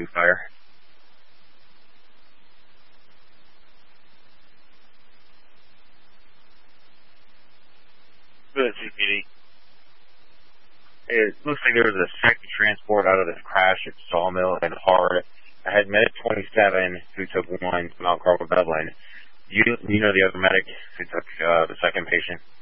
Sioux Fire. Good, CPD. It looks like there was a second transport out of this crash at Sawmill and Hard. I had medic 27 who took one to Mount Carmel Bedland. You know the other medic who took the second patient?